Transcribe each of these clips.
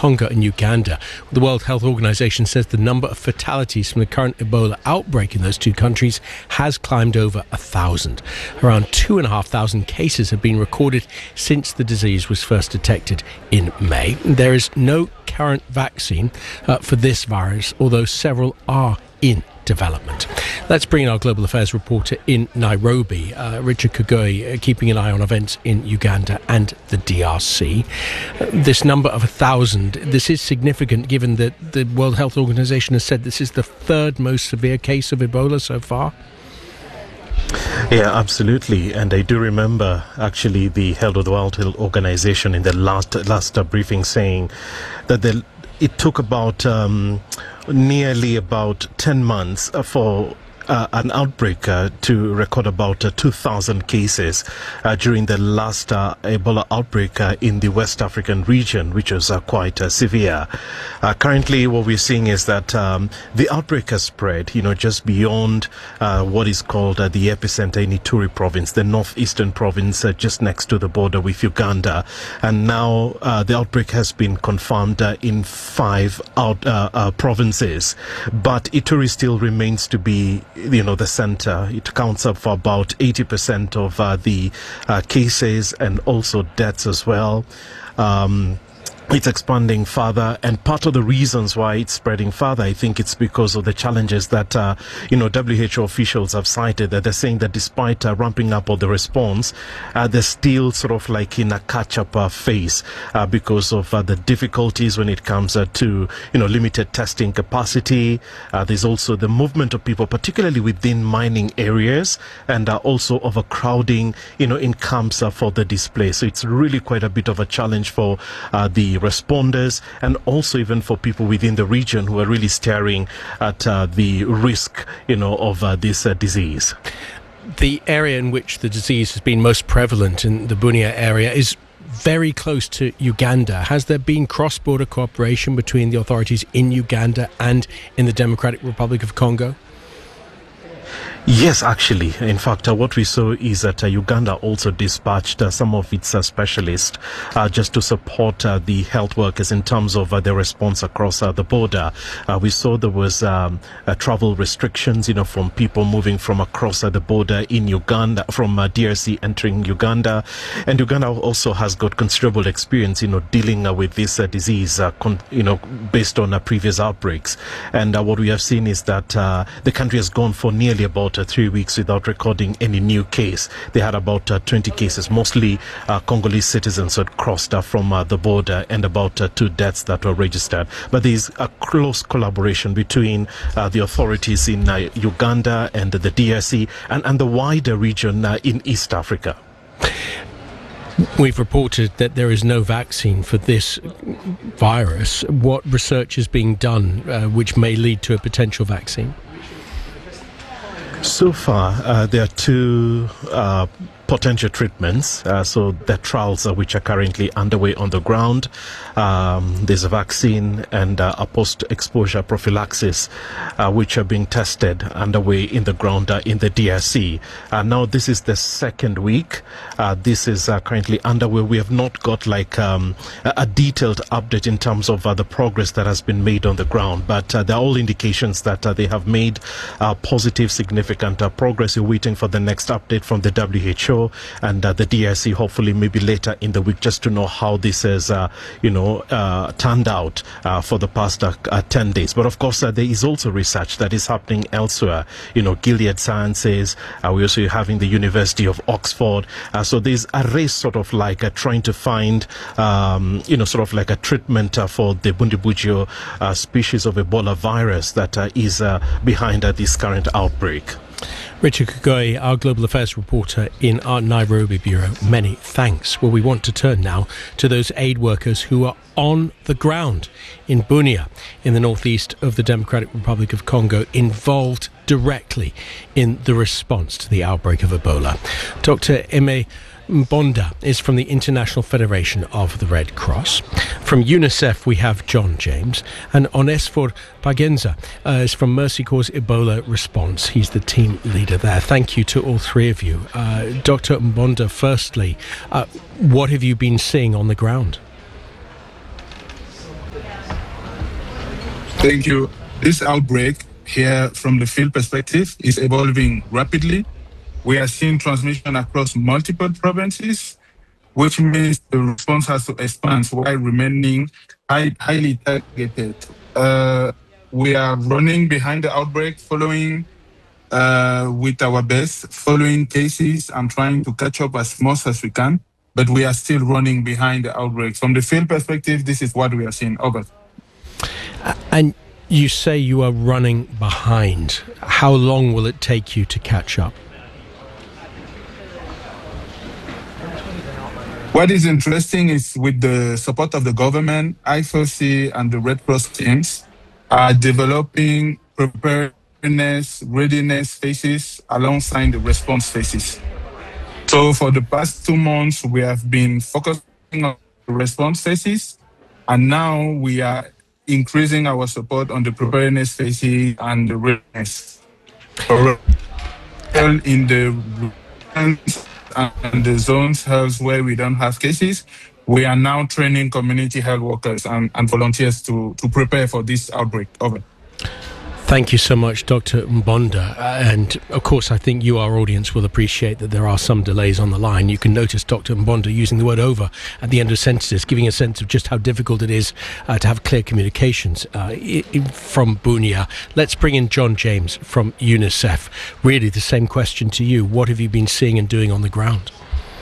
Congo and Uganda. The World Health Organization says the number of fatalities from the current Ebola outbreak in those two countries has climbed over 1,000. Around 2,500 cases have been recorded since the disease was first detected in May. There is no current vaccine for this virus, although several are in development. Let's bring in our global affairs reporter in Nairobi, Richard Kagoi, keeping an eye on events in Uganda and the DRC. This number of 1,000, this is significant given that the World Health Organization has said this is the third most severe case of Ebola so far. Yeah, absolutely. And I do remember actually the head of the World Health Organization in the last briefing saying that it took about nearly about 10 months for an outbreak to record about 2,000 cases during the last Ebola outbreak in the West African region, which was quite severe. Currently, what we're seeing is that the outbreak has spread, just beyond what is called the epicenter in Ituri province, the northeastern province just next to the border with Uganda. And now the outbreak has been confirmed in 5 provinces. But Ituri still remains to be the center. It counts up for about 80% of the cases and also deaths as well. It's expanding further, and part of the reasons why it's spreading further, I think it's because of the challenges that, WHO officials have cited, that they're saying that despite ramping up of the response, they're still sort of like in a catch-up phase because of the difficulties when it comes to, limited testing capacity. There's also the movement of people, particularly within mining areas, and also overcrowding, in camps for the display. So it's really quite a bit of a challenge for the responders, and also even for people within the region who are really staring at the risk, of this disease. The area in which the disease has been most prevalent, in the Bunia area, is very close to Uganda. Has there been cross-border cooperation between the authorities in Uganda and in the Democratic Republic of Congo? Yes, actually. In fact, what we saw is that Uganda also dispatched some of its specialists just to support the health workers in terms of their response across the border. We saw there was travel restrictions, from people moving from across the border in Uganda, from DRC entering Uganda. And Uganda also has got considerable experience, dealing with this disease, based on previous outbreaks. And what we have seen is that the country has gone for nearly about 3 weeks without recording any new case. They had about 20 cases, mostly Congolese citizens who had crossed from the border, and about 2 deaths that were registered. But there is a close collaboration between the authorities in Uganda and the DRC and the wider region in East Africa. We've reported that there is no vaccine for this virus. What research is being done which may lead to a potential vaccine? So far, there are 2 potential treatments. So the trials which are currently underway on the ground. There's a vaccine and a post-exposure prophylaxis which are being tested underway in the ground in the DRC. Now this is the 2nd week. This is currently underway. We have not got a detailed update in terms of the progress that has been made on the ground, but there are all indications that they have made positive, significant progress. We're waiting for the next update from the WHO and the DRC, hopefully maybe later in the week, just to know how this has, turned out for the past 10 days. But of course, there is also research that is happening elsewhere. Gilead Sciences, we're also having the University of Oxford. So there's a race sort of trying to find, sort of a treatment for the Bundibugyo species of Ebola virus that is behind this current outbreak. Richard Kagoi, our global affairs reporter in our Nairobi bureau, many thanks. Well, we want to turn now to those aid workers who are on the ground in Bunia, in the northeast of the Democratic Republic of Congo, involved directly in the response to the outbreak of Ebola. Dr. Aimé Mbonda is from the International Federation of the Red Cross. From UNICEF, we have John James. And Onesphore Pagenza is from Mercy Corps Ebola Response. He's the team leader there. Thank you to all 3 of you. Dr. Mbonda, firstly, what have you been seeing on the ground? Thank you. This outbreak here from the field perspective is evolving rapidly. We are seeing transmission across multiple provinces, which means the response has to expand while remaining highly targeted. We are running behind the outbreak, following with our best, following cases and trying to catch up as much as we can, but we are still running behind the outbreak. From the field perspective, this is what we are seeing. Over. And you say you are running behind. How long will it take you to catch up? What is interesting is with the support of the government, IFOC and the Red Cross teams are developing preparedness, readiness phases alongside the response phases. So for the past 2 months, we have been focusing on the response phases, and now we are increasing our support on the preparedness phases and the readiness. In the and the zones health where we don't have cases, we are now training community health workers and volunteers to prepare for this outbreak. Over. Thank you so much, Dr. Mbonda. And of course, I think you, our audience, will appreciate that there are some delays on the line. You can notice Dr. Mbonda using the word over at the end of sentences, giving a sense of just how difficult it is to have clear communications from Bunia. Let's bring in John James from UNICEF. Really, the same question to you. What have you been seeing and doing on the ground?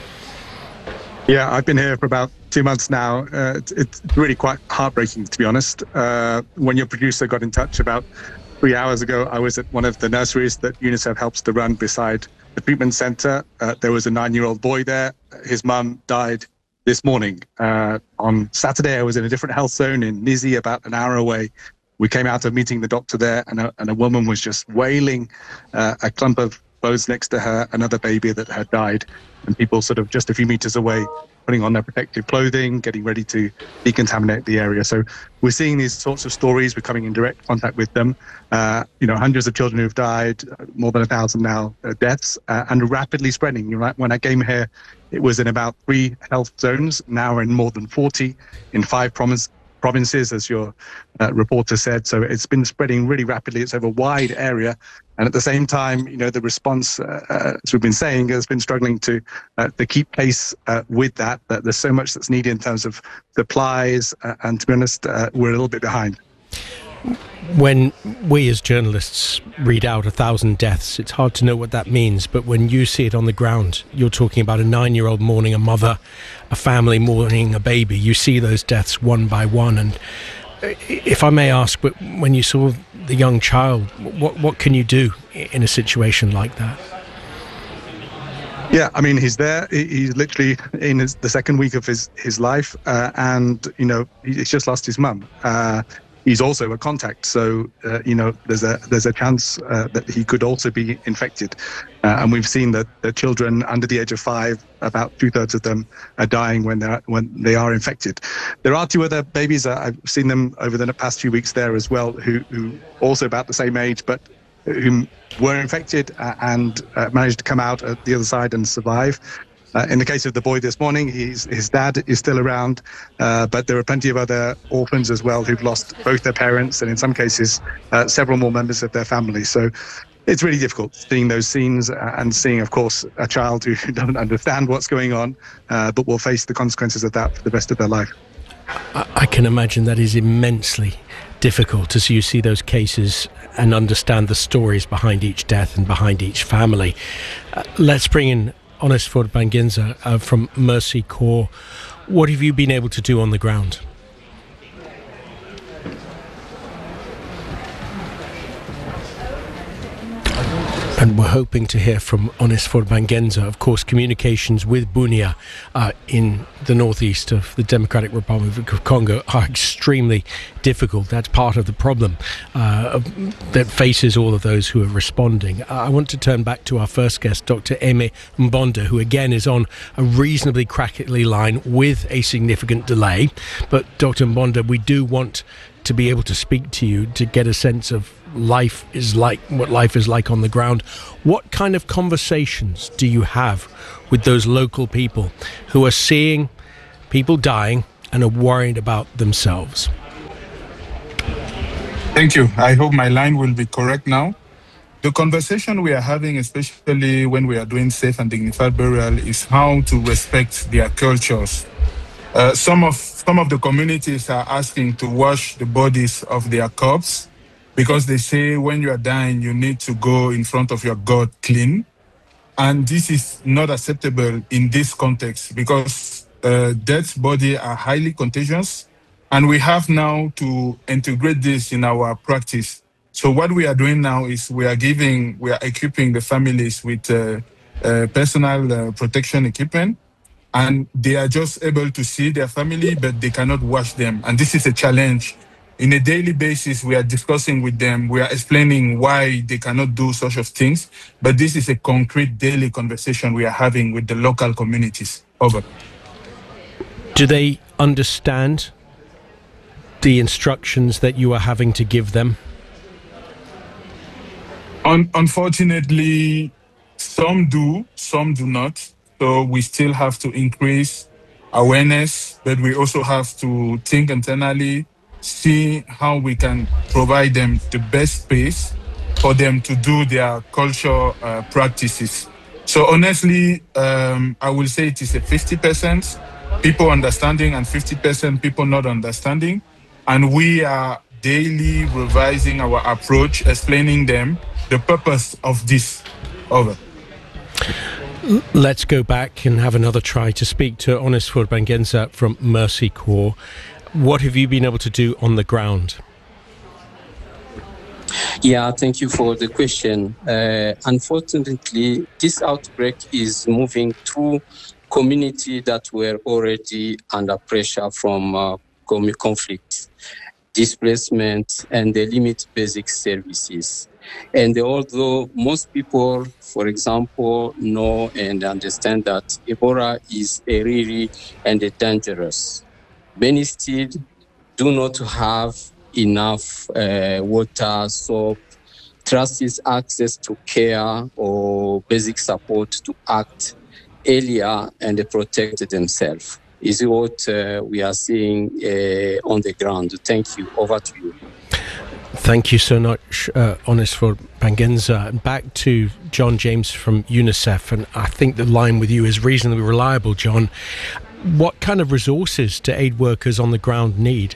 Yeah, I've been here for about 2 months now. It's really quite heartbreaking, to be honest. When your producer got in touch about 3 hours ago, I was at one of the nurseries that UNICEF helps to run beside the treatment center. There was a 9-year-old boy there. His mum died this morning. On Saturday, I was in a different health zone in Nizi, about an hour away. We came out of meeting the doctor there, and a woman was just wailing, a clump of clothes next to her, another baby that had died, and people sort of just a few meters away putting on their protective clothing, getting ready to decontaminate the area. So we're seeing these sorts of stories. We're coming in direct contact with them. Hundreds of children who've died, more than 1,000 now deaths, and rapidly spreading. Right? When I came here, it was in about 3 health zones. Now we're in more than 40 in 5 provinces, as your reporter said. So it's been spreading really rapidly. It's over a wide area. And at the same time, the response, as we've been saying, has been struggling to keep pace with that. There's so much that's needed in terms of supplies. And to be honest, we're a little bit behind. When we as journalists read out 1,000 deaths, it's hard to know what that means. But when you see it on the ground, you're talking about a 9-year-old mourning a mother, a family mourning a baby. You see those deaths one by one. And if I may ask, but when you saw the young child, what can you do in a situation like that? Yeah, I mean, he's there. He's literally in the second week of his life. And, he's just lost his mum. He's also a contact, so there's a chance that he could also be infected, and we've seen that the children under the age of 5, about 2/3 of them are dying when they are infected. There are 2 other babies. I've seen them over the past few weeks there as well, who also about the same age, but who were infected and managed to come out at the other side and survive. In the case of the boy this morning, his dad is still around, but there are plenty of other orphans as well who've lost both their parents and in some cases several more members of their family. So it's really difficult seeing those scenes and seeing, of course, a child who doesn't understand what's going on, but will face the consequences of that for the rest of their life. I can imagine that is immensely difficult as you see those cases and understand the stories behind each death and behind each family. Let's bring in Onesphore Bangenza from Mercy Corps. What have you been able to do on the ground? And we're hoping to hear from Onesphore Bangenza. Of course, communications with Bunia in the northeast of the Democratic Republic of Congo are extremely difficult. That's part of the problem that faces all of those who are responding. I want to turn back to our first guest, Dr. Aimé Mbonda, who again is on a reasonably crackly line with a significant delay. But Dr. Mbonda, we do want to be able to speak to you to get a sense of what life is like on the ground. What kind of conversations do you have with those local people who are seeing people dying and are worried about themselves? Thank you. I hope my line will be correct now. The conversation we are having, especially when we are doing safe and dignified burial, is how to respect their cultures. Some of the communities are asking to wash the bodies of their corpse because they say when you are dying, you need to go in front of your God clean. And this is not acceptable in this context because dead bodies are highly contagious. And we have now to integrate this in our practice. So what we are doing now is we are equipping the families with personal protection equipment, and they are just able to see their family, but they cannot wash them. And this is a challenge. In a daily basis, we are discussing with them. We are explaining why they cannot do such of things. But this is a concrete daily conversation we are having with the local communities. Over. Do they understand the instructions that you are having to give them? Unfortunately, some do, some do not. So we still have to increase awareness, but we also have to think internally, see how we can provide them the best space for them to do their cultural practices. So honestly, I will say it is a 50% people understanding and 50% people not understanding. And we are daily revising our approach, explaining them the purpose of this. Over. Let's go back and have another try to speak to Onesphore Bangenza from Mercy Corps. What have you been able to do on the ground? Yeah, thank you for the question. Unfortunately, this outbreak is moving through communities that were already under pressure from conflict, displacement, and they limit basic services. And although most people, for example, know and understand that Ebola is a really and a dangerous, many still do not have enough water, soap, trusted access to care or basic support to act earlier and protect themselves. Is what we are seeing on the ground. Thank you. Over to you. Thank you so much, Onesphore Bangenza. Back to John James from UNICEF, and I think the line with you is reasonably reliable, John. What kind of resources do aid workers on the ground need?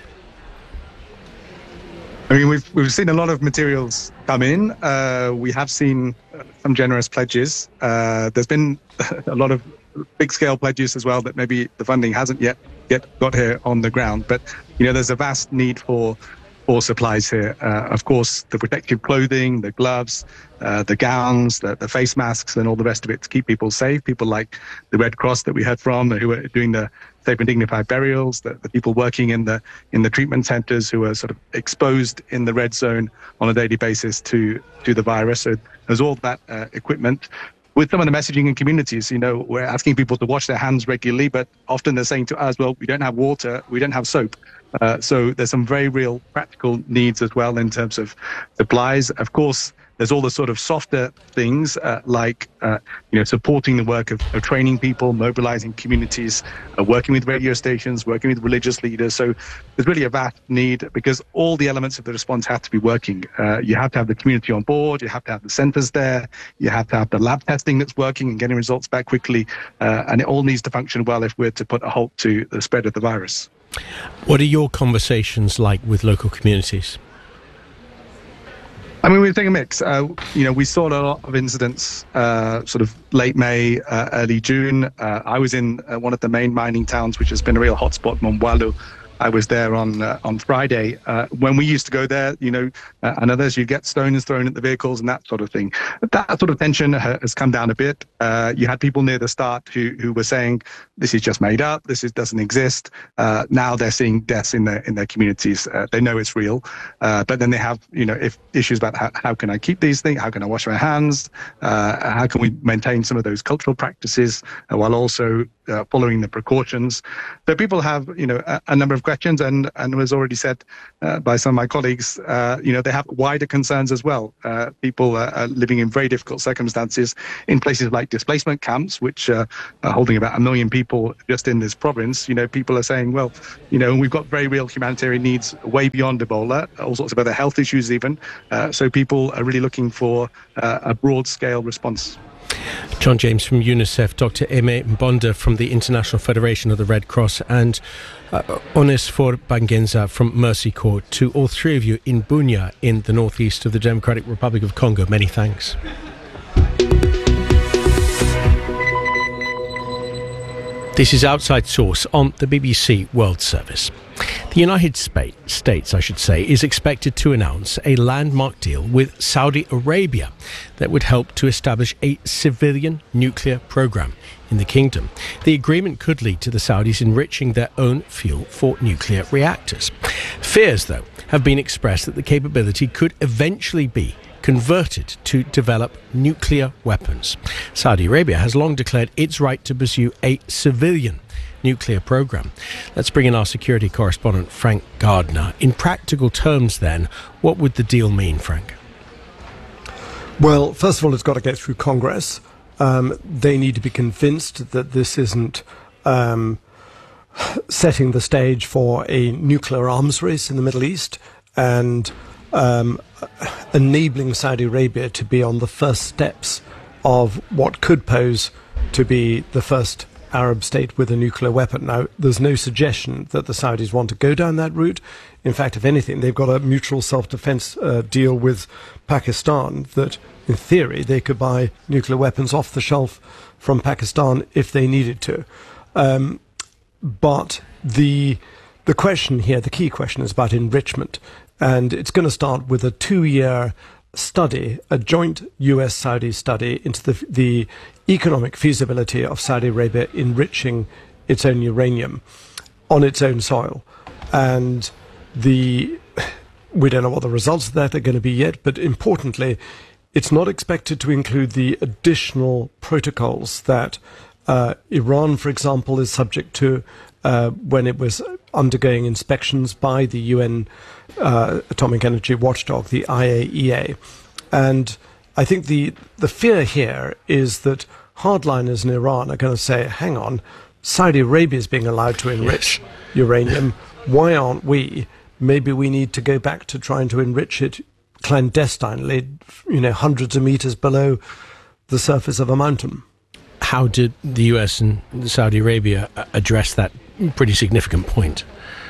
I mean, we've seen a lot of materials come in. We have seen some generous pledges. There's been a lot of big-scale pledges as well that maybe the funding hasn't yet got here on the ground. But, you know, there's a vast need for supplies here. Of course, the protective clothing, the gloves, the gowns, the face masks, and all the rest of it to keep people safe. People like the Red Cross that we heard from, who are doing the safe and dignified burials, the people working in the treatment centres who are sort of exposed in the red zone on a daily basis to the virus. So there's all that equipment. With some of the messaging in communities, you know, we're asking people to wash their hands regularly, but often they're saying to us, well, we don't have water, we don't have soap. So there's some very real practical needs as well in terms of supplies. Of course, there's all the sort of softer things like, supporting the work of training people, mobilizing communities, working with radio stations, working with religious leaders. So there's really a vast need because all the elements of the response have to be working. You have to have the community on board. You have to have the centers there. You have to have the lab testing that's working and getting results back quickly. And it all needs to function well if we're to put a halt to the spread of the virus. What are your conversations like with local communities? I mean, we're taking a mix. We saw a lot of incidents sort of late May, early June. I was in one of the main mining towns, which has been a real hotspot, Mombualu. I was there on Friday. When we used to go there, and others, you get stones thrown at the vehicles and that sort of thing. That sort of tension has come down a bit. You had people near the start who were saying, this is just made up, doesn't exist. Now they're seeing deaths in their communities. They know it's real. But then they have, if issues about how can I keep these things? How can I wash my hands? How can we maintain some of those cultural practices while also following the precautions? So people have, a number of questions questions, and was already said by some of my colleagues, they have wider concerns as well. People are living in very difficult circumstances in places like displacement camps, which are holding about 1 million people just in this province. People are saying, well, we've got very real humanitarian needs way beyond Ebola, all sorts of other health issues even. So people are really looking for a broad-scale response. John James from UNICEF, Dr. Aimé Mbonda from the International Federation of the Red Cross, and Onesphore Bangenza from Mercy Corps. To all three of you in Bunia in the northeast of the Democratic Republic of Congo, many thanks. This is Outside Source on the BBC World Service. The United States, is expected to announce a landmark deal with Saudi Arabia that would help to establish a civilian nuclear program in the kingdom. The agreement could lead to the Saudis enriching their own fuel for nuclear reactors. Fears, though, have been expressed that the capability could eventually be converted to develop nuclear weapons. Saudi Arabia has long declared its right to pursue a civilian nuclear program. Let's bring in our security correspondent, Frank Gardner. In practical terms, then, what would the deal mean, Frank? Well, first of all, it's got to get through Congress. They need to be convinced that this isn't setting the stage for a nuclear arms race in the Middle East and enabling Saudi Arabia to be on the first steps of what could pose to be the first Arab state with a nuclear weapon. Now, there's no suggestion that the Saudis want to go down that route. In fact, if anything, they've got a mutual self-defense deal with Pakistan that, in theory, they could buy nuclear weapons off the shelf from Pakistan if they needed to. But the question here, the key question, is about enrichment. And it's going to start with a 2-year study, a joint US-Saudi study into the economic feasibility of Saudi Arabia enriching its own uranium on its own soil. And we don't know what the results of that are going to be yet, but importantly, it's not expected to include the additional protocols that Iran, for example, is subject to when it was undergoing inspections by the UN Atomic Energy Watchdog, the IAEA. And I think the fear here is that hardliners in Iran are going to say, hang on, Saudi Arabia is being allowed to enrich uranium. Why aren't we? Maybe we need to go back to trying to enrich it clandestinely, hundreds of meters below the surface of a mountain. How did the US and Saudi Arabia address that pretty significant point?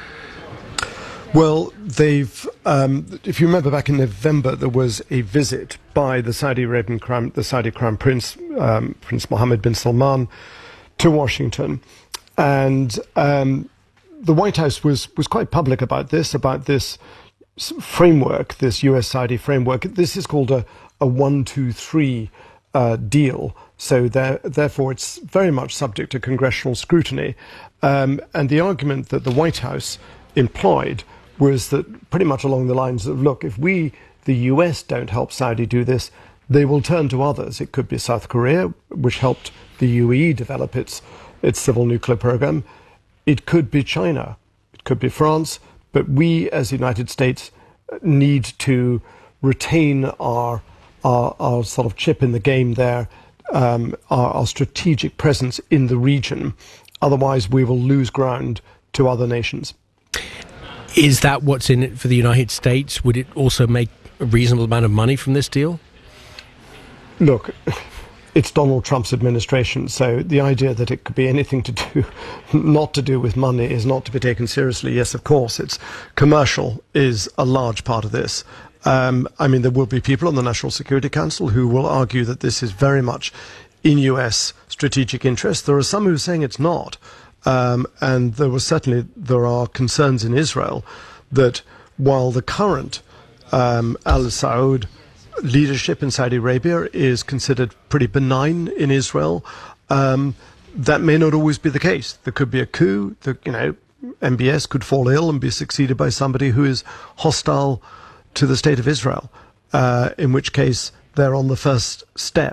Well, they've, if you remember back in November, there was a visit by the Saudi Crown Prince, Prince Mohammed bin Salman, to Washington. And the White House was quite public about this framework, this US-Saudi framework. This is called a 1-2-3 deal. So therefore, it's very much subject to congressional scrutiny. And the argument that the White House employed was that pretty much along the lines of, look, if we, the US, don't help Saudi do this, they will turn to others. It could be South Korea, which helped the UAE develop its civil nuclear program. It could be China. It could be France. But we, as the United States, need to retain our sort of chip in the game there, our strategic presence in the region. Otherwise, we will lose ground to other nations. Is that what's in it for the United States? Would it also make a reasonable amount of money from this deal? Look, it's Donald Trump's administration, so the idea that it could be anything to do, not to do with money, is not to be taken seriously. Yes, of course, it's commercial is a large part of this. I mean, there will be people on the National Security Council who will argue that this is very much in US strategic interest. There are some who are saying it's not. And there are concerns in Israel that while the current Al Saud leadership in Saudi Arabia is considered pretty benign in Israel, that may not always be the case. There could be a coup. MBS could fall ill and be succeeded by somebody who is hostile to the state of Israel, in which case they're on the first step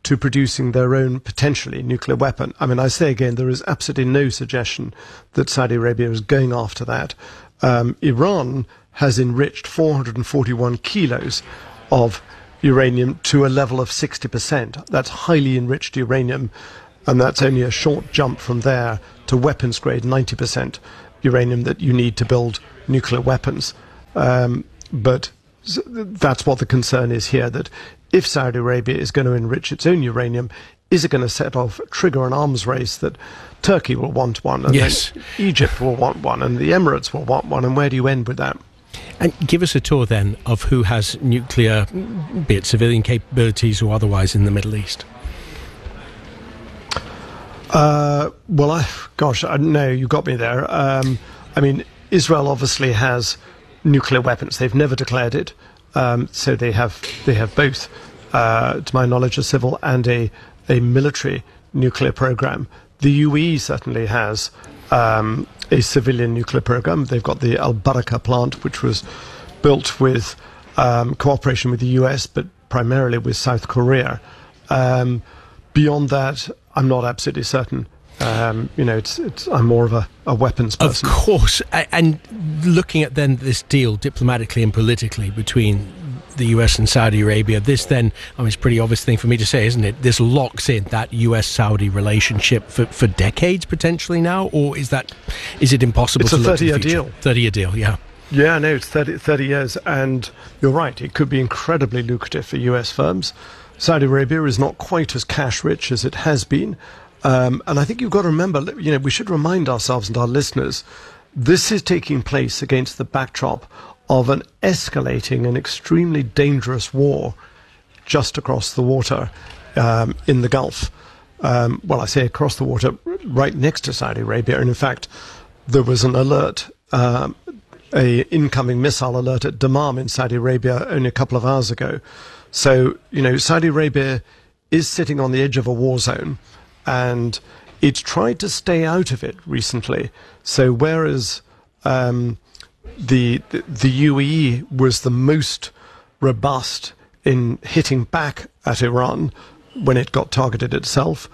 to producing their own potentially nuclear weapon. I mean, I say again, there is absolutely no suggestion that Saudi Arabia is going after that. Iran has enriched 441 kilos of uranium to a level of 60%. That's highly enriched uranium, and that's only a short jump from there to weapons grade 90% uranium that you need to build nuclear weapons. But that's what the concern is here, that if Saudi Arabia is going to enrich its own uranium, is it going to trigger an arms race that Turkey will want one, and yes, then Egypt will want one, and the Emirates will want one, and where do you end with that? And give us a tour then of who has nuclear, be it civilian capabilities or otherwise, in the Middle East. No, you got me there. I mean, Israel obviously has nuclear weapons. They've never declared it, so they have both, to my knowledge, a civil and a military nuclear program. The UAE certainly has a civilian nuclear program. They've got the Al Baraka plant, which was built with cooperation with the US, but primarily with South Korea. Beyond that, I'm not absolutely certain. I'm more of a weapons person. Of course. And looking at then this deal diplomatically and politically between the US and Saudi Arabia, this then, it's a pretty obvious thing for me to say, isn't it? This locks in that US-Saudi relationship for decades potentially now, or is it impossible to look to the future? It's a 30-year deal. 30-year deal, yeah. Yeah, no, it's 30 years, and you're right, it could be incredibly lucrative for US firms. Saudi Arabia is not quite as cash-rich as it has been, and I think you've got to remember, we should remind ourselves and our listeners, this is taking place against the backdrop of an escalating and extremely dangerous war just across the water in the Gulf. I say across the water, right next to Saudi Arabia. And in fact, there was an alert, a incoming missile alert at Dammam in Saudi Arabia only a couple of hours ago. So, Saudi Arabia is sitting on the edge of a war zone, and it's tried to stay out of it recently. So whereas the UAE was the most robust in hitting back at Iran when it got targeted itself,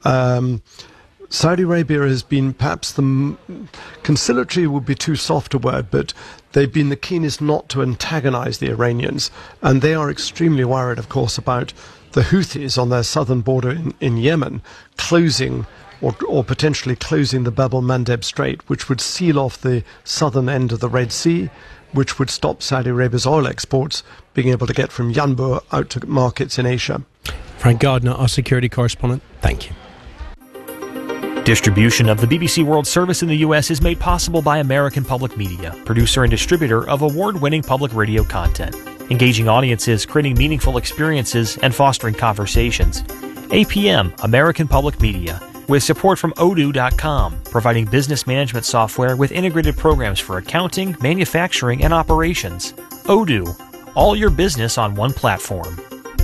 Saudi Arabia has been perhaps conciliatory would be too soft a word, but they've been the keenest not to antagonize the Iranians, and they are extremely worried, of course, about the Houthis on their southern border in Yemen closing or potentially closing the Bab el-Mandeb Strait, which would seal off the southern end of the Red Sea, which would stop Saudi Arabia's oil exports being able to get from Yanbu out to markets in Asia. Frank Gardner, our security correspondent, thank you. Distribution of the BBC World Service in the U.S. is made possible by American Public Media, producer and distributor of award-winning public radio content, engaging audiences, creating meaningful experiences, and fostering conversations. APM, American Public Media, with support from Odoo.com, providing business management software with integrated programs for accounting, manufacturing, and operations. Odoo, all your business on one platform.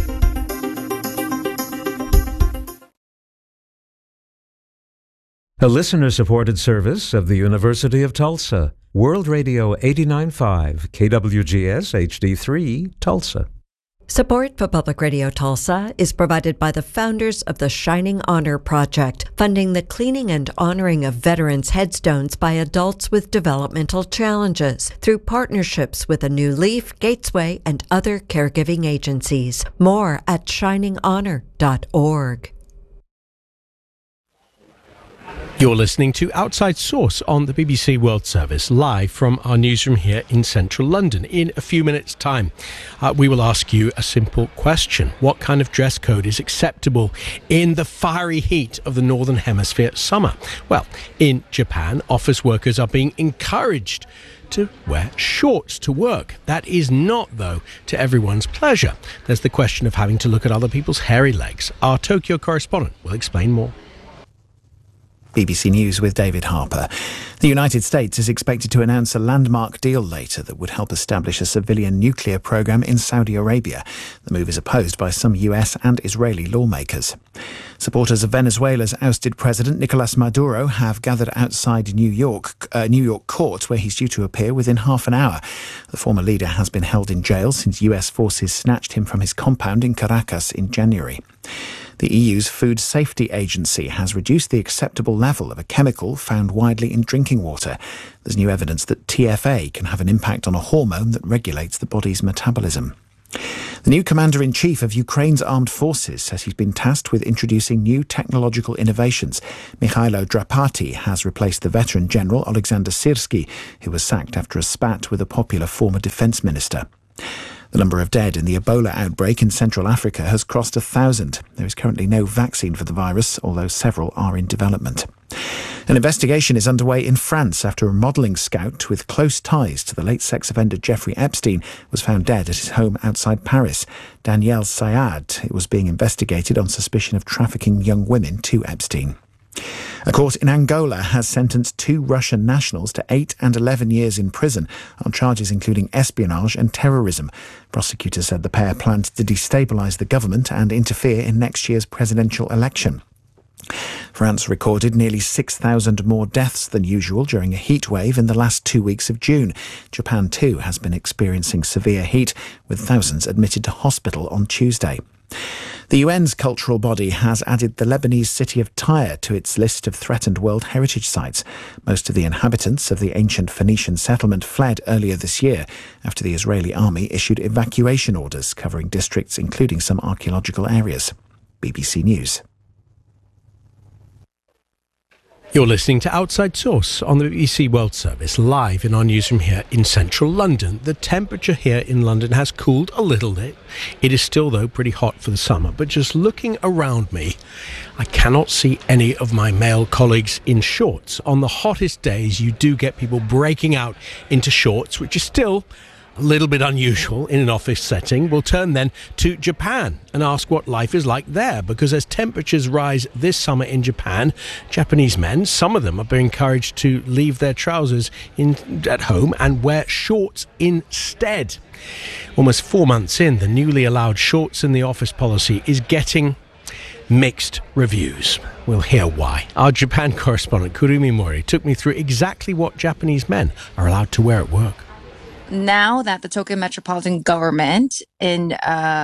A listener-supported service of the University of Tulsa. World Radio 89.5, KWGS HD3, Tulsa. Support for Public Radio Tulsa is provided by the founders of the Shining Honor Project, funding the cleaning and honoring of veterans' headstones by adults with developmental challenges through partnerships with A New Leaf, Gatesway, and other caregiving agencies. More at shininghonor.org. You're listening to Outside Source on the BBC World Service, live from our newsroom here in central London. In a few minutes' time, we will ask you a simple question. What kind of dress code is acceptable in the fiery heat of the Northern Hemisphere summer? Well, in Japan, office workers are being encouraged to wear shorts to work. That is not, though, to everyone's pleasure. There's the question of having to look at other people's hairy legs. Our Tokyo correspondent will explain more. BBC News with David Harper. The United States is expected to announce a landmark deal later that would help establish a civilian nuclear program in Saudi Arabia. The move is opposed by some US and Israeli lawmakers. Supporters of Venezuela's ousted president Nicolas Maduro have gathered outside New York court, where he's due to appear within half an hour. The former leader has been held in jail since US forces snatched him from his compound in Caracas in January. The EU's Food Safety Agency has reduced the acceptable level of a chemical found widely in drinking water. There's new evidence that TFA can have an impact on a hormone that regulates the body's metabolism. The new commander-in-chief of Ukraine's armed forces says he's been tasked with introducing new technological innovations. Mikhailo Drapati has replaced the veteran general Alexander Syrski, who was sacked after a spat with a popular former defence minister. The number of dead in the Ebola outbreak in Central Africa has crossed 1,000. There is currently no vaccine for the virus, although several are in development. An investigation is underway in France after a modelling scout with close ties to the late sex offender Jeffrey Epstein was found dead at his home outside Paris. Danielle Sayad was being investigated on suspicion of trafficking young women to Epstein. A court in Angola has sentenced 2 Russian nationals to 8 and 11 years in prison on charges including espionage and terrorism. Prosecutors said the pair planned to destabilise the government and interfere in next year's presidential election. France recorded nearly 6,000 more deaths than usual during a heat wave in the last 2 weeks of June. Japan too has been experiencing severe heat, with thousands admitted to hospital on Tuesday. The UN's cultural body has added the Lebanese city of Tyre to its list of threatened World Heritage Sites. Most of the inhabitants of the ancient Phoenician settlement fled earlier this year after the Israeli army issued evacuation orders covering districts including some archaeological areas. BBC News. You're listening to Outside Source on the BBC World Service, live in our newsroom here in central London. The temperature here in London has cooled a little bit. It is still, though, pretty hot for the summer. But just looking around me, I cannot see any of my male colleagues in shorts. On the hottest days, you do get people breaking out into shorts, which is still a little bit unusual in an office setting. We'll turn then to Japan and ask what life is like there, because as temperatures rise this summer in Japan, Japanese men, some of them, are being encouraged to leave their trousers at home and wear shorts instead. Almost 4 months in, the newly allowed shorts in the office policy is getting mixed reviews. We'll hear why. Our Japan correspondent Kurumi Mori took me through exactly what Japanese men are allowed to wear at work. Now that the Tokyo Metropolitan Government in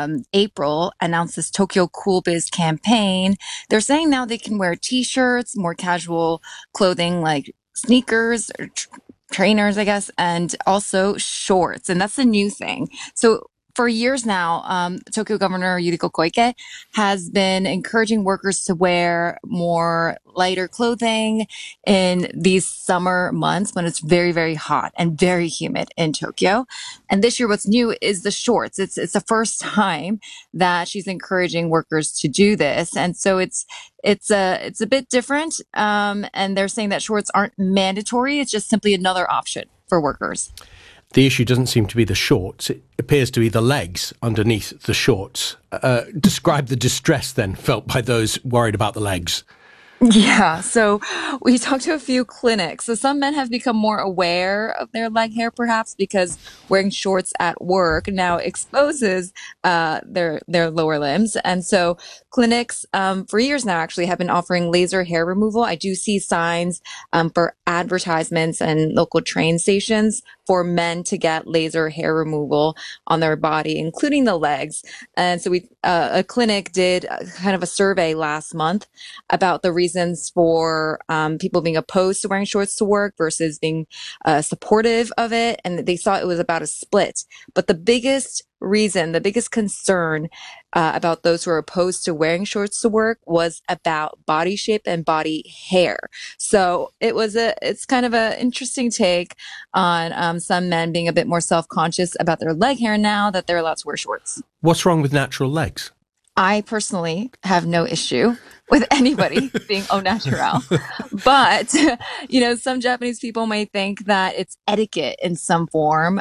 April announced this Tokyo Cool Biz campaign, they're saying now they can wear t-shirts, more casual clothing like sneakers or trainers, I guess, and also shorts. And that's a new thing. So for years now, Tokyo Governor Yuriko Koike has been encouraging workers to wear more lighter clothing in these summer months when it's very, very hot and very humid in Tokyo. And this year, what's new is the shorts. It's the first time that she's encouraging workers to do this. And so it's a bit different. And they're saying that shorts aren't mandatory. It's just simply another option for workers. The issue doesn't seem to be the shorts. It appears to be the legs underneath the shorts. Describe the distress then felt by those worried about the legs. Yeah, so we talked to a few clinics. So some men have become more aware of their leg hair, perhaps because wearing shorts at work now exposes their lower limbs. And so clinics for years now actually have been offering laser hair removal. I do see signs for advertisements and local train stations for men to get laser hair removal on their body, including the legs. And so a clinic did kind of a survey last month about the reasons for people being opposed to wearing shorts to work versus being supportive of it. And they saw it was about a split. But the biggest reason, the biggest concern about those who are opposed to wearing shorts to work was about body shape and body hair. So it's kind of an interesting take on some men being a bit more self-conscious about their leg hair now that they're allowed to wear shorts. What's wrong with natural legs? I personally have no issue with anybody being au naturel. But, some Japanese people may think that it's etiquette in some form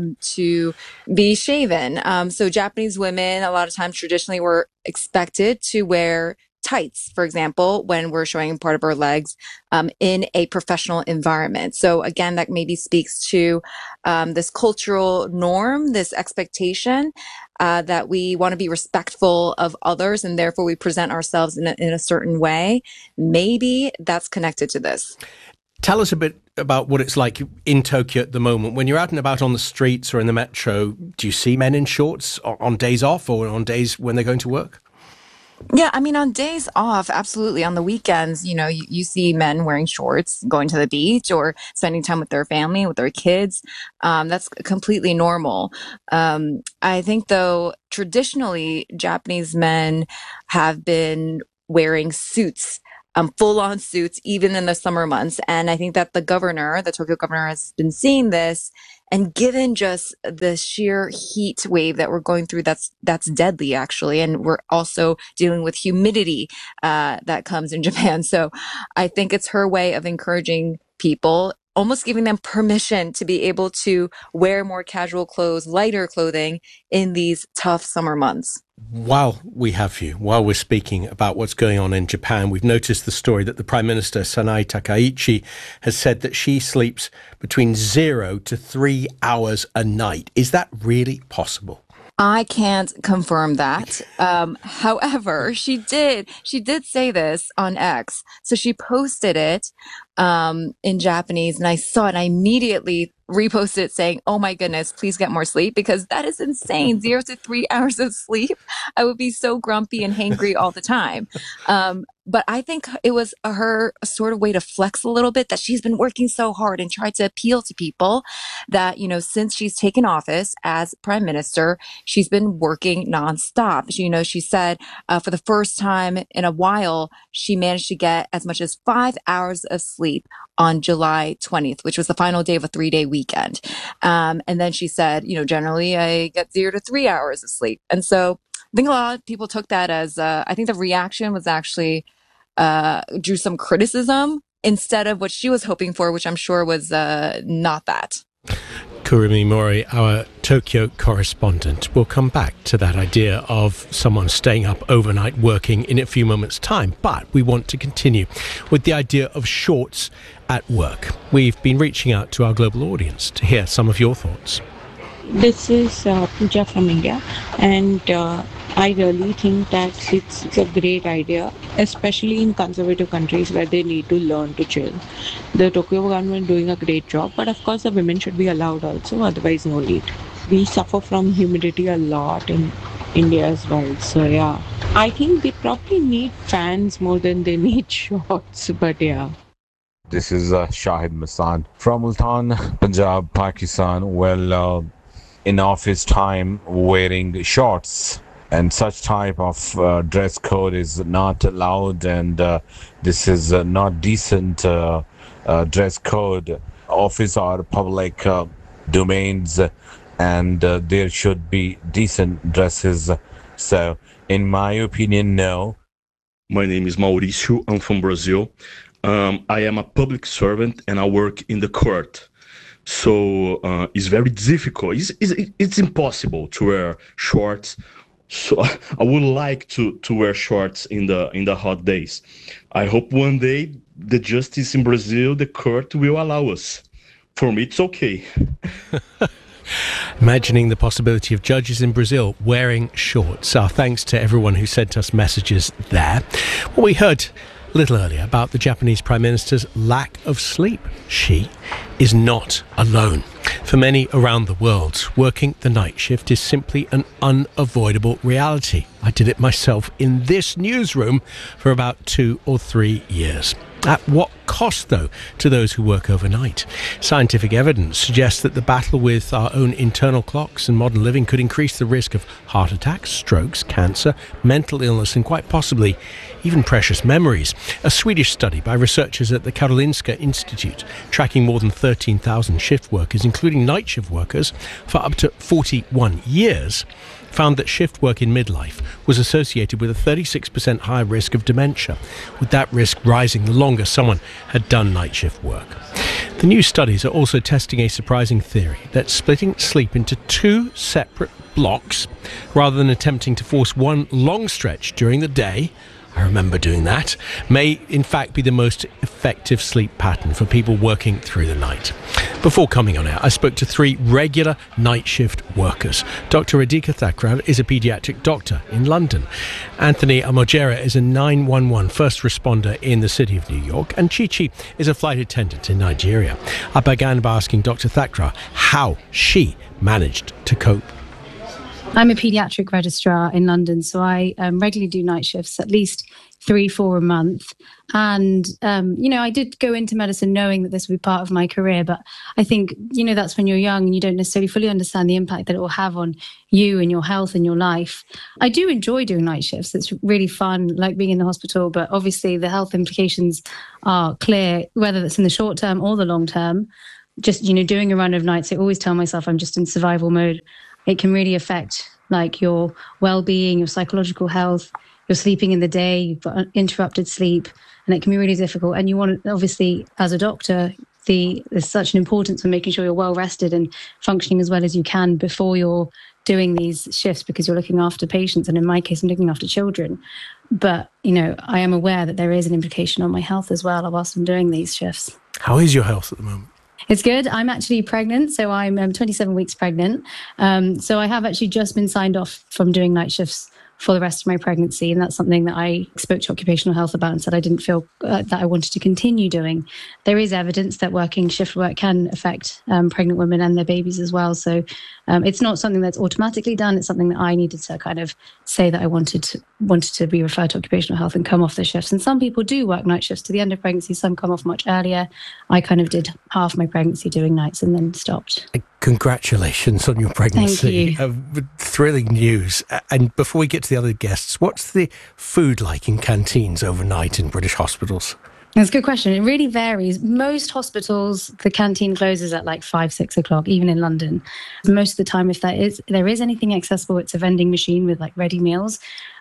to be shaven. So Japanese women, a lot of times traditionally were expected to wear tights, for example, when we're showing part of our legs in a professional environment. So again, that maybe speaks to this cultural norm, this expectation that we want to be respectful of others, and therefore we present ourselves in a certain way. Maybe that's connected to this. Tell us a bit about what it's like in Tokyo at the moment. When you're out and about on the streets or in the metro, do you see men in shorts on days off or on days when they're going to work? Yeah, I mean, on days off, absolutely. On the weekends, you see men wearing shorts, going to the beach or spending time with their family, with their kids. That's completely normal. I think, though, traditionally, Japanese men have been wearing suits. Full on suits, even in the summer months. And I think that the Tokyo governor, has been seeing this. And given just the sheer heat wave that we're going through, that's deadly, actually. And we're also dealing with humidity that comes in Japan. So I think it's her way of encouraging people, almost giving them permission to be able to wear more casual clothes, lighter clothing in these tough summer months. While we're speaking about what's going on in Japan, we've noticed the story that the Prime Minister, Sanae Takaichi, has said that she sleeps between 0 to 3 hours a night. Is that really possible? I can't confirm that. However, she did say this on X. So she posted it in Japanese, and I saw it, and I immediately reposted it saying, "Oh my goodness, please get more sleep," because that is insane. 0 to 3 hours of sleep. I would be so grumpy and hangry all the time. But I think it was her sort of way to flex a little bit, that she's been working so hard and tried to appeal to people that, since she's taken office as prime minister, she's been working nonstop. She said for the first time in a while, she managed to get as much as 5 hours of sleep on July 20th, which was the final day of a 3-day weekend. And then she said, generally I get 0 to 3 hours of sleep. And so I think a lot of people took that as, I think the reaction was actually drew some criticism instead of what she was hoping for, which I'm sure was not that. Kurumi Mori, our Tokyo correspondent. We'll come back to that idea of someone staying up overnight working in a few moments' time, but we want to continue with the idea of shorts at work. We've been reaching out to our global audience to hear some of your thoughts. This is Pooja from India, and I really think that it's a great idea, especially in conservative countries where they need to learn to chill. The Tokyo government doing a great job, but of course the women should be allowed also, otherwise no need. We suffer from humidity a lot in India as well, so yeah. I think they probably need fans more than they need shorts, but yeah. This is Shahid Masan from Multan, Punjab, Pakistan. Well, in office time, wearing shorts and such type of dress code is not allowed, and this is not decent dress code. Office or public domains, and there should be decent dresses. So, in my opinion, no. My name is Mauricio. I'm from Brazil. I am a public servant and I work in the court. So it's very difficult. It's impossible to wear shorts. So I would like to wear shorts in the hot days. I hope one day the justice in Brazil, the court, will allow us. For me, it's okay. Imagining the possibility of judges in Brazil wearing shorts. Our thanks to everyone who sent us messages there. Well, we heard a little earlier about the Japanese Prime Minister's lack of sleep. She is not alone. For many around the world, working the night shift is simply an unavoidable reality. I did it myself in this newsroom for about 2 or 3 years. At what cost, though, to those who work overnight? Scientific evidence suggests that the battle with our own internal clocks and modern living could increase the risk of heart attacks, strokes, cancer, mental illness, and quite possibly even precious memories. A Swedish study by researchers at the Karolinska Institute, tracking more than 13,000 shift workers, including night shift workers, for up to 41 years, found that shift work in midlife was associated with a 36% higher risk of dementia, with that risk rising the longer someone had done night shift work. The new studies are also testing a surprising theory that splitting sleep into 2 separate blocks, rather than attempting to force one long stretch during the day, I remember doing that, may in fact be the most effective sleep pattern for people working through the night. Before coming on air, I spoke to 3 regular night shift workers. Dr. Radhika Thakral is a paediatric doctor in London. Anthony Amojera is a 911 first responder in the city of New York. And Chichi is a flight attendant in Nigeria. I began by asking Dr. Thakral how she managed to cope. I'm a paediatric registrar in London, so I regularly do night shifts, at least 3-4 a month. And, I did go into medicine knowing that this would be part of my career. But I think, that's when you're young and you don't necessarily fully understand the impact that it will have on you and your health and your life. I do enjoy doing night shifts. It's really fun, like being in the hospital. But obviously the health implications are clear, whether that's in the short term or the long term. Just, doing a run of nights, I always tell myself I'm just in survival mode. It can really affect like your well-being, your psychological health. You're sleeping in the day, you've got interrupted sleep, and it can be really difficult. And you want, obviously, as a doctor, there's such an importance on making sure you're well rested and functioning as well as you can before you're doing these shifts, because you're looking after patients. And in my case, I'm looking after children. But, I am aware that there is an implication on my health as well whilst I'm doing these shifts. How is your health at the moment? It's good. I'm actually pregnant, so I'm 27 weeks pregnant. So I have actually just been signed off from doing night shifts for the rest of my pregnancy. And that's something that I spoke to occupational health about and said I didn't feel that I wanted to continue doing. There is evidence that working shift work can affect pregnant women and their babies as well. So it's not something that's automatically done. It's something that I needed to kind of say that I wanted to be referred to occupational health and come off the shifts. And some people do work night shifts to the end of pregnancy. Some come off much earlier. I kind of did half my pregnancy doing nights and then stopped. Congratulations on your pregnancy. Thank you. Thrilling news. And before we get to the other guests, what's the food like in canteens overnight in British hospitals? That's a good question. It really varies. Most hospitals, the canteen closes at like 5-6 o'clock, even in London. Most of the time, if there is anything accessible, it's a vending machine with like ready meals.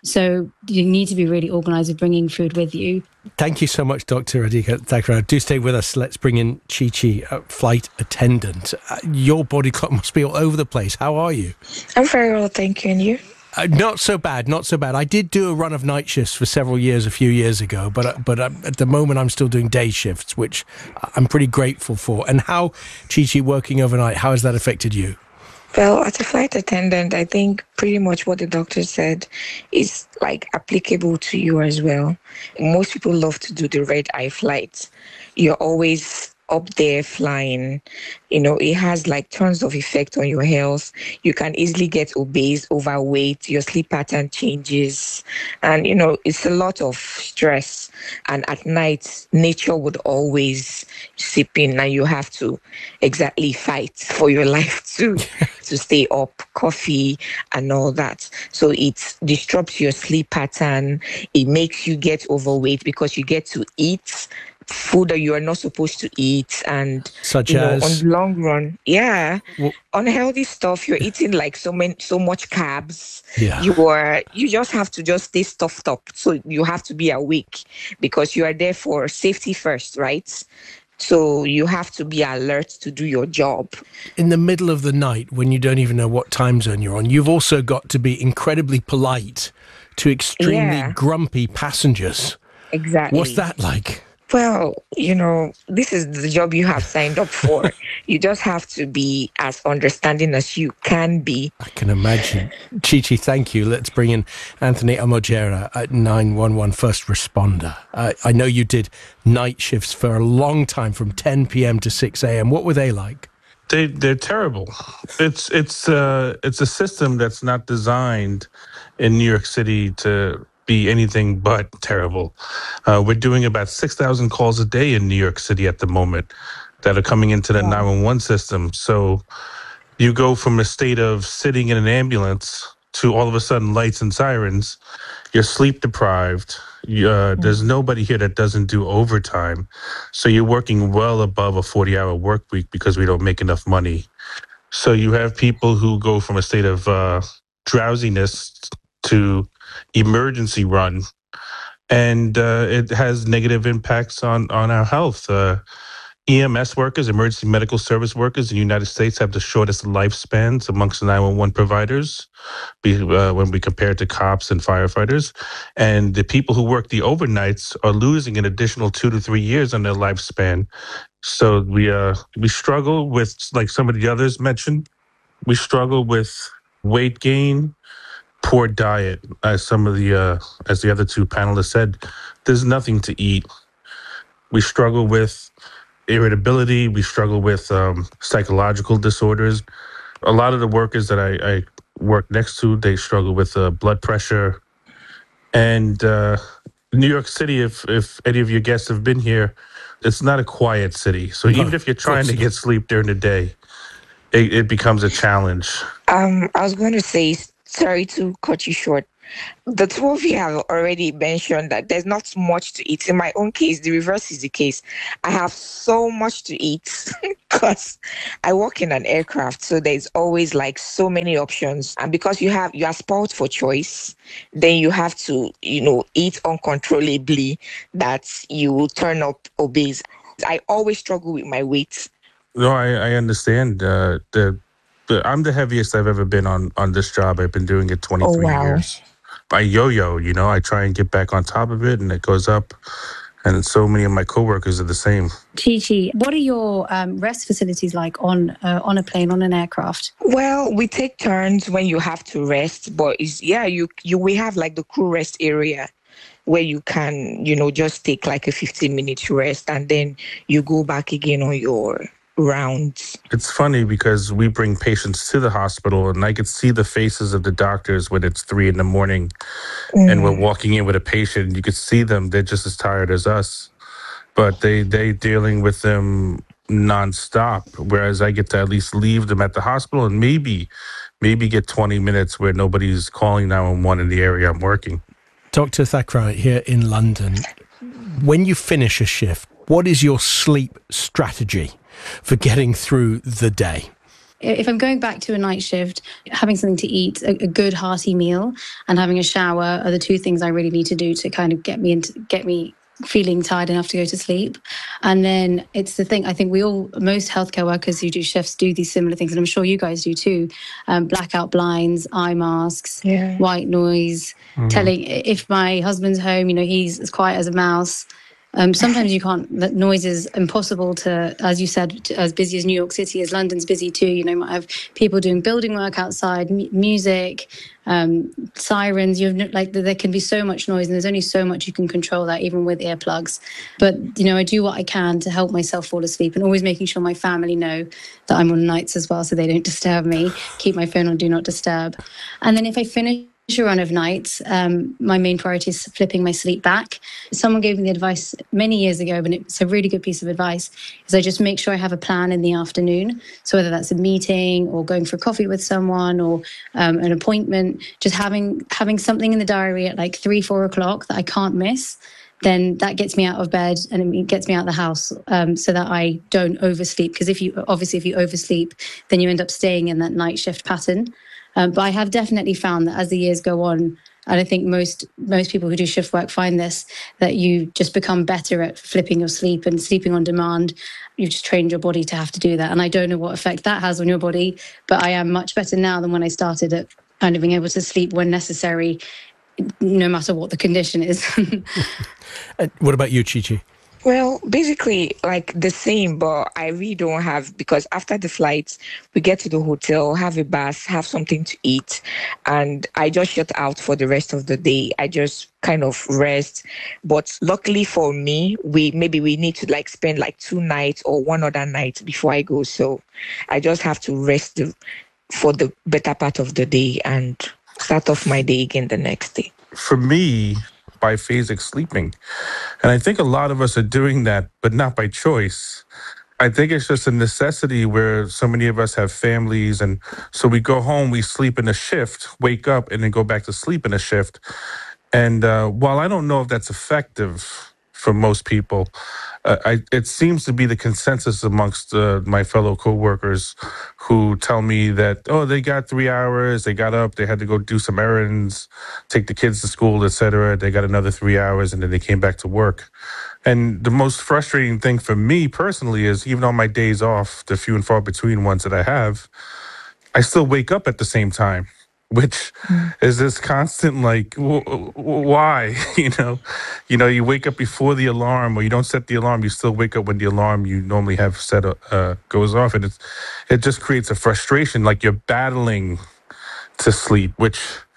So you need to be really organised with bringing food with you. Thank you so much, Dr. Radhika Thakrar. Do stay with us. Let's bring in Chi, flight attendant. Your body clock must be all over the place. How are you? I'm very well, thank you. And you? Not so bad. I did do a run of night shifts for several years, a few years ago, but at the moment I'm still doing day shifts, which I'm pretty grateful for. And how, Chi, working overnight, how has that affected you? Well, as a flight attendant, I think pretty much what the doctor said is like applicable to you as well. Most people love to do the red eye flights. You're always up there flying, it has like tons of effect on your health. You can easily get obese, overweight, your sleep pattern changes, and it's a lot of stress. And at night, nature would always seep in, and you have to exactly fight for your life to stay up, coffee and all that. So it disrupts your sleep pattern. It makes you get overweight because you get to eat food that you are not supposed to eat, and such as on the long run, unhealthy stuff. You're eating like so much carbs. You just have to just stay stuffed up. So you have to be awake because you are there for safety first, right? So you have to be alert to do your job. In the middle of the night, when you don't even know what time zone you're on, you've also got to be incredibly polite to extremely grumpy passengers. Exactly. What's that like? Well, this is the job you have signed up for. You just have to be as understanding as you can be. I can imagine. Chi, thank you. Let's bring in Anthony Amojera at 911 First Responder. I know you did night shifts for a long time, from 10 p.m. to 6 a.m. What were they like? They're terrible. It's a system that's not designed in New York City to be anything but terrible. We're doing about 6,000 calls a day in New York City at the moment that are coming into the 911 system. So you go from a state of sitting in an ambulance to all of a sudden lights and sirens. You're sleep deprived. There's nobody here that doesn't do overtime. So you're working well above a 40-hour work week because we don't make enough money. So you have people who go from a state of drowsiness to emergency run, and it has negative impacts on our health. EMS workers, emergency medical service workers in the United States, have the shortest lifespans amongst the 911 providers when we compare it to cops and firefighters. And the people who work the overnights are losing an additional 2 to 3 years on their lifespan. So we struggle with, like some of the others mentioned, we struggle with weight gain, poor diet, as the other two panelists said. There's nothing to eat. We struggle with irritability. We struggle with psychological disorders. A lot of the workers that I work next to, they struggle with blood pressure. And New York City, if any of your guests have been here, it's not a quiet city. So even if you're trying to get sleep during the day, it becomes a challenge. I was going to say, sorry to cut you short. The two of you have already mentioned that there's not much to eat. In my own case, the reverse is the case. I have so much to eat because I work in an aircraft, so there's always like so many options. And because you are spoiled for choice, then you have to, eat uncontrollably that you will turn up obese. I always struggle with my weight. No, I understand. I'm the heaviest I've ever been on this job. I've been doing it 23 years. I yo-yo, I try and get back on top of it, and it goes up. And so many of my coworkers are the same. Chi, what are your rest facilities like on a plane, on an aircraft? Well, we take turns when you have to rest, but we have like the crew rest area where you can, just take like a 15-minute rest, and then you go back again on your rounds. It's funny because we bring patients to the hospital, and I could see the faces of the doctors when it's 3 a.m. and we're walking in with a patient. You could see them; they're just as tired as us, but they dealing with them nonstop. Whereas I get to at least leave them at the hospital and maybe get 20 minutes where nobody's calling 911 in the area I'm working. Dr. Thakral here in London. When you finish a shift, what is your sleep strategy for getting through the day? If I'm going back to a night shift, having something to eat, a good hearty meal, and having a shower are the two things I really need to do to kind of get me feeling tired enough to go to sleep. And then it's the thing, I think most healthcare workers who do shifts do these similar things, and I'm sure you guys do too. Blackout blinds, eye masks, white noise, telling if my husband's home, he's as quiet as a mouse. Sometimes you can't, that noise is impossible to, as you said, as busy as New York City is, London's busy too. You might have people doing building work outside, music, sirens. There can be so much noise, and there's only so much you can control that, even with earplugs. But, I do what I can to help myself fall asleep, and always making sure my family know that I'm on nights as well, so they don't disturb me. Keep my phone on Do Not Disturb. And then if I finish a run of nights, my main priority is flipping my sleep back. Someone gave me the advice many years ago, and it's a really good piece of advice, is I just make sure I have a plan in the afternoon. So whether that's a meeting or going for coffee with someone or an appointment, just having something in the diary at like 3-4 o'clock that I can't miss, then that gets me out of bed and it gets me out of the house, so that I don't oversleep. Because if you oversleep, then you end up staying in that night shift pattern. But I have definitely found that as the years go on, and I think most people who do shift work find this, that you just become better at flipping your sleep and sleeping on demand. You've just trained your body to have to do that. And I don't know what effect that has on your body, but I am much better now than when I started at kind of being able to sleep when necessary, no matter what the condition is. What about you, Chi? Well, basically, like the same, but I really don't have, because after the flights, we get to the hotel, have a bath, have something to eat, and I just shut out for the rest of the day. I just kind of rest. But luckily for me, we need to like spend like 2 nights or one other night before I go. So I just have to rest for the better part of the day and start off my day again the next day. For me, biphasic sleeping. And I think a lot of us are doing that, but not by choice. I think it's just a necessity where so many of us have families. And so we go home, we sleep in a shift, wake up, and then go back to sleep in a shift. And while I don't know if that's effective for most people, it seems to be the consensus amongst my fellow coworkers who tell me that, they got 3 hours, they got up, they had to go do some errands, take the kids to school, etc. They got another 3 hours, and then they came back to work. And the most frustrating thing for me personally is, even on my days off, the few and far between ones that I have, I still wake up at the same time, which is this constant, like, why? You wake up before the alarm, or you don't set the alarm. You still wake up when the alarm you normally have set goes off, and it just creates a frustration, like you're battling to sleep, which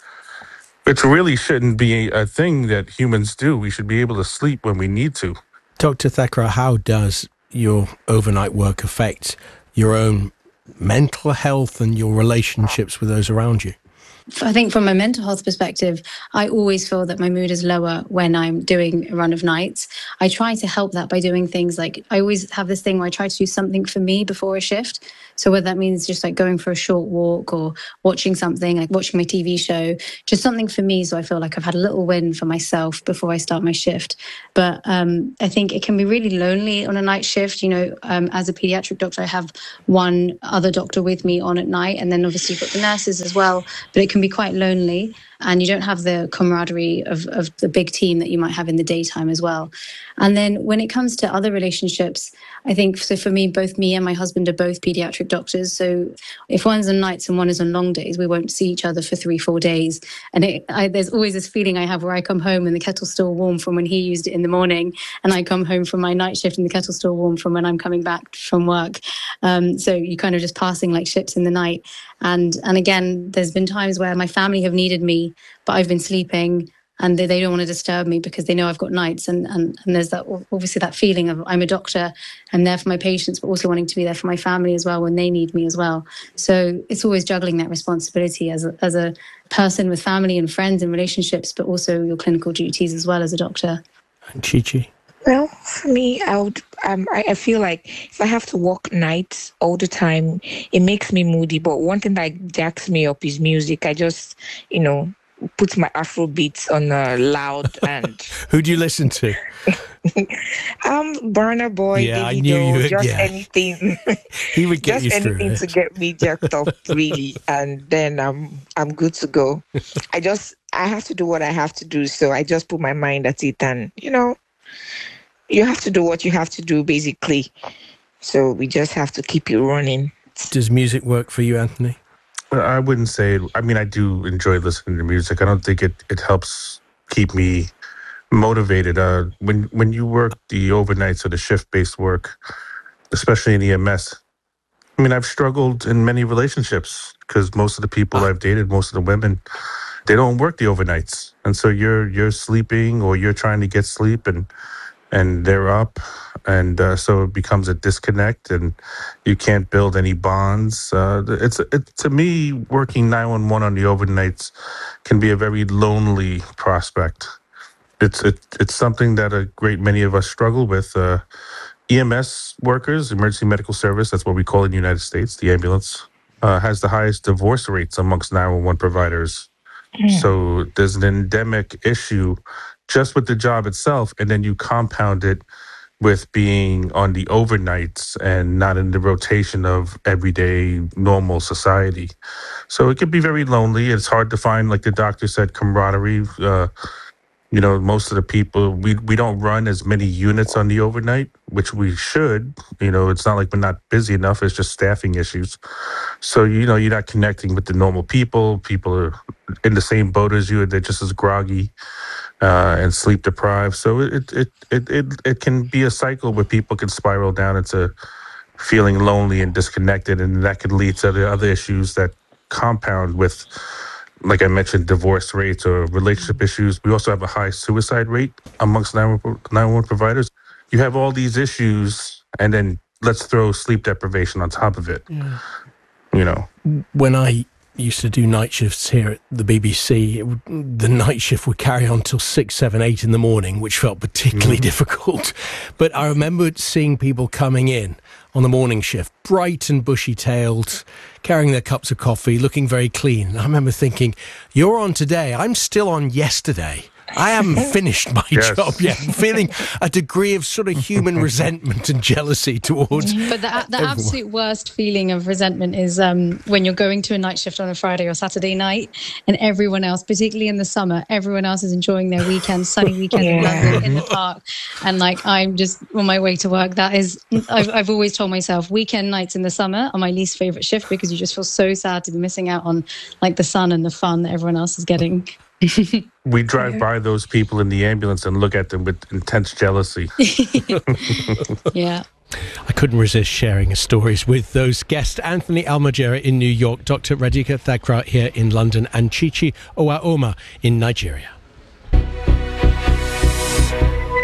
really shouldn't be a thing that humans do. We should be able to sleep when we need to. Dr. Thakral, how does your overnight work affect your own mental health and your relationships with those around you? I think from a mental health perspective, I always feel that my mood is lower when I'm doing a run of nights. I try to help that by doing things like, I always have this thing where I try to do something for me before a shift. So whether that means just like going for a short walk or watching something, like watching my TV show, just something for me. So I feel like I've had a little win for myself before I start my shift. But I think it can be really lonely on a night shift. You know, as a pediatric doctor, I have one other doctor with me on at night. And then obviously you've got the nurses as well. But it can be quite lonely. And you don't have the camaraderie of the big team that you might have in the daytime as well. And then when it comes to other relationships, I think, so for me, both me and my husband are both pediatric doctors. So if one's on nights and one is on long days, we won't see each other for 3-4 days. And there's always this feeling I have where I come home and the kettle's still warm from when he used it in the morning. And I come home from my night shift and the kettle's still warm from when I'm coming back from work. So you're kind of just passing like ships in the night. And again, there's been times where my family have needed me, but I've been sleeping and they don't want to disturb me because they know I've got nights. And there's that, obviously that feeling of I'm a doctor, I'm there for my patients, but also wanting to be there for my family as well when they need me as well. So it's always juggling that responsibility as a person with family and friends and relationships, but also your clinical duties as well as a doctor. And Chi-Chi? Well, for me, I feel like if I have to work nights all the time, it makes me moody. But one thing that jacks me up is music. I just, put my Afro beats on loud and. Who do you listen to? Burna Boy, yeah, Davido, I knew you would, just anything. He would get just you through anything it. to get me jacked up, really, and then I'm good to go. I have to do what I have to do, so I just put my mind at it, and you have to do what you have to do, basically. So we just have to keep it running. Does music work for you, Anthony? I wouldn't say. I mean, I do enjoy listening to music. I don't think it helps keep me motivated. When you work the overnights or the shift-based work, especially in EMS, I mean, I've struggled in many relationships because most of the people I've dated, most of the women, they don't work the overnights, and so you're sleeping or you're trying to get sleep, and they're up, and so it becomes a disconnect, and you can't build any bonds. It's to me, working 911 on the overnights can be a very lonely prospect. It's something that a great many of us struggle with. EMS workers, emergency medical service, that's what we call it in the United States, the ambulance, has the highest divorce rates amongst 911 providers. So there's an endemic issue just with the job itself, and then you compound it with being on the overnights and not in the rotation of everyday normal society. So it can be very lonely. It's hard to find, like the doctor said, camaraderie. Most of the people, we don't run as many units on the overnight, which we should. It's not like we're not busy enough. It's just staffing issues. So, you're not connecting with the normal people. People are in the same boat as you. They're just as groggy and sleep deprived. So it can be a cycle where people can spiral down into feeling lonely and disconnected. And that could lead to the other issues that compound with, like I mentioned, divorce rates or relationship issues. We also have a high suicide rate amongst 911 providers. You have all these issues, and then let's throw sleep deprivation on top of it. Yeah. When I used to do night shifts here at the BBC, the night shift would carry on till 6, 7, 8 in the morning, which felt particularly difficult. But I remember seeing people coming in on the morning shift, bright and bushy-tailed, carrying their cups of coffee, looking very clean. And I remember thinking, you're on today, I'm still on yesterday. I haven't finished my job yet. I'm feeling a degree of sort of human resentment and jealousy towards But the absolute worst feeling of resentment is when you're going to a night shift on a Friday or Saturday night, and everyone else, particularly in the summer, everyone else is enjoying their weekend, sunny weekend in London, in the park. And I'm just on my way to work. That is, I've always told myself, weekend nights in the summer are my least favorite shift because you just feel so sad to be missing out on the sun and the fun that everyone else is getting. We drive by those people in the ambulance and look at them with intense jealousy. Yeah. I couldn't resist sharing stories with those guests. Anthony Almajera in New York, Dr. Radhika Thakrar here in London, and Chi-Chi Owaoma in Nigeria.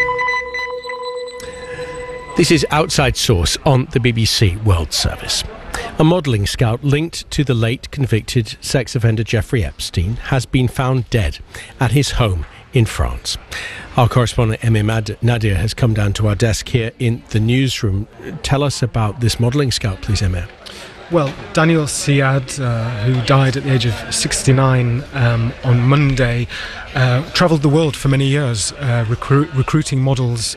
This is Outside Source on the BBC World Service. A modelling scout linked to the late convicted sex offender Jeffrey Epstein has been found dead at his home in France. Our correspondent Emma Nadir has come down to our desk here in the newsroom. Tell us about this modelling scout, please, Emma. Well, Daniel Siad, who died at the age of 69 on Monday, travelled the world for many years recruiting models,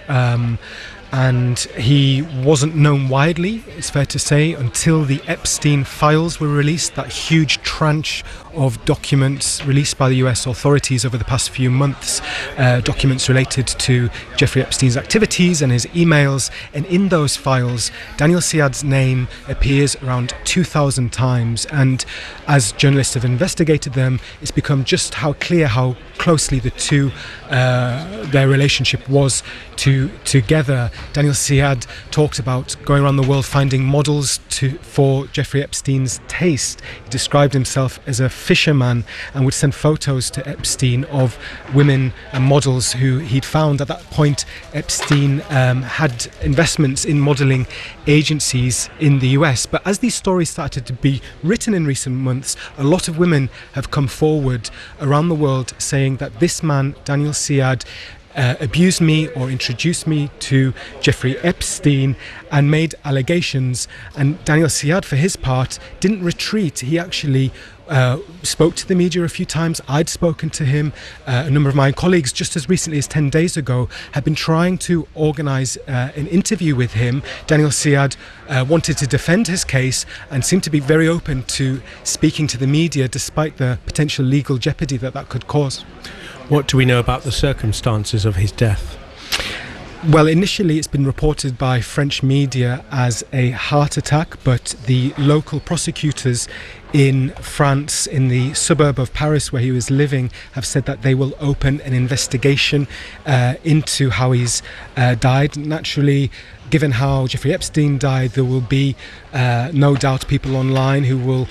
and he wasn't known widely, it's fair to say, until the Epstein files were released, that huge tranche of documents released by the US authorities over the past few months, documents related to Jeffrey Epstein's activities and his emails. And in those files, Daniel Siad's name appears around 2,000 times. And as journalists have investigated them, it's become just how clear how closely the two, their relationship was together. Daniel Siad talked about going around the world finding models for Jeffrey Epstein's taste. He described himself as a fisherman and would send photos to Epstein of women and models who he'd found. At that point, Epstein had investments in modelling agencies in the US. But as these stories started to be written in recent months, a lot of women have come forward around the world saying that this man, Daniel Siad, abused me or introduced me to Jeffrey Epstein and made allegations. And Daniel Siad, for his part, didn't retreat. He actually spoke to the media a few times. I'd spoken to him. A number of my colleagues, just as recently as 10 days ago, had been trying to organise an interview with him. Daniel Siad wanted to defend his case and seemed to be very open to speaking to the media, despite the potential legal jeopardy that could cause. What do we know about the circumstances of his death? Well, initially it's been reported by French media as a heart attack, but the local prosecutors in France, in the suburb of Paris where he was living, have said that they will open an investigation into how he's died. Naturally, given how Jeffrey Epstein died, there will be no doubt people online who will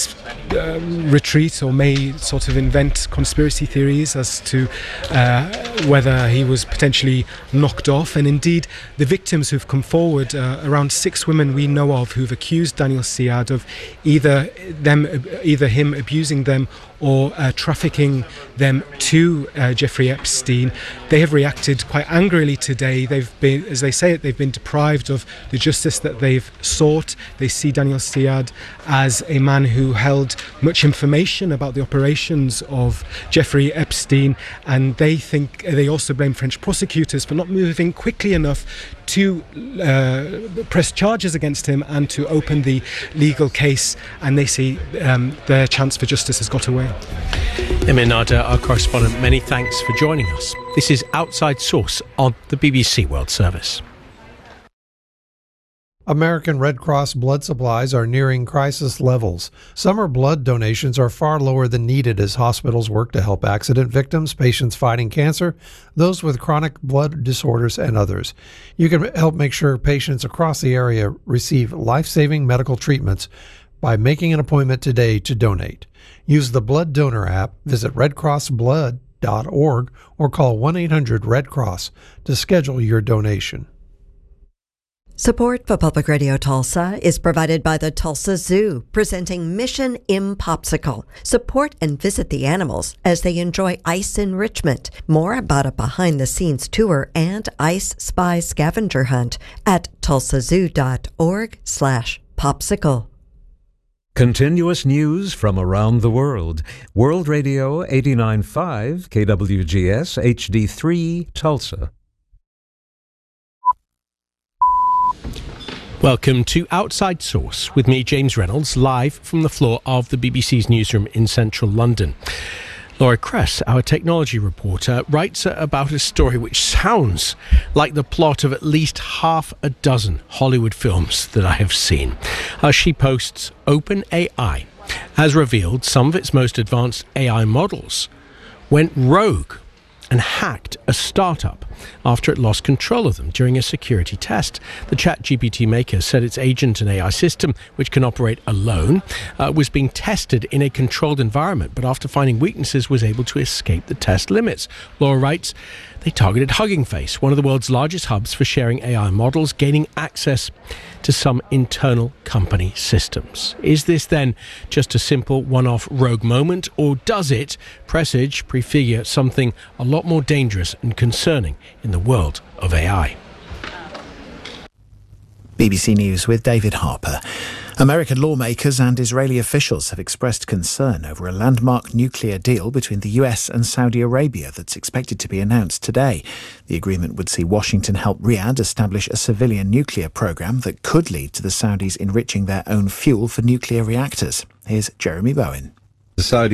retreat or may sort of invent conspiracy theories as to whether he was potentially knocked off. And indeed, the victims who've come forward, around 6 women we know of who've accused Daniel Siad of either him abusing them or trafficking them to Jeffrey Epstein. They have reacted quite angrily today. They've been, as they say it, they've been deprived of the justice that they've sought. They see Daniel Siad as a man who held much information about the operations of Jeffrey Epstein, and they think they also blame French prosecutors for not moving quickly enough to press charges against him and to open the legal case, and they see their chance for justice has got away. Emma Nadir, our correspondent, many thanks for joining us. This is Outside Source on the BBC World Service. American Red Cross blood supplies are nearing crisis levels. Summer blood donations are far lower than needed as hospitals work to help accident victims, patients fighting cancer, those with chronic blood disorders, and others. You can help make sure patients across the area receive life-saving medical treatments by making an appointment today to donate. Use the Blood Donor app, visit redcrossblood.org, or call 1-800-RED-CROSS to schedule your donation. Support for Public Radio Tulsa is provided by the Tulsa Zoo, presenting Mission Impopsicle. Support and visit the animals as they enjoy ice enrichment. More about a behind-the-scenes tour and ice spy scavenger hunt at tulsazoo.org/popsicle. Continuous news from around the world. World Radio 89.5 KWGS HD3 Tulsa. Welcome to Outside Source with me, James Reynolds, live from the floor of the BBC's newsroom in central London. Laura Kress, our technology reporter, writes about a story which sounds like the plot of at least half a dozen Hollywood films that I have seen. She posts, OpenAI has revealed some of its most advanced AI models went rogue and hacked a startup after it lost control of them during a security test. The ChatGPT maker said its agent and AI system, which can operate alone, was being tested in a controlled environment, but after finding weaknesses was able to escape the test limits. Laura writes, they targeted Hugging Face, one of the world's largest hubs for sharing AI models, gaining access to some internal company systems. Is this then just a simple one-off rogue moment, or does it prefigure something a lot more dangerous and concerning in the world of AI? BBC News with David Harper. American lawmakers and Israeli officials have expressed concern over a landmark nuclear deal between the US and Saudi Arabia that's expected to be announced today. The agreement would see Washington help Riyadh establish a civilian nuclear program that could lead to the Saudis enriching their own fuel for nuclear reactors. Here's Jeremy Bowen. The Saudi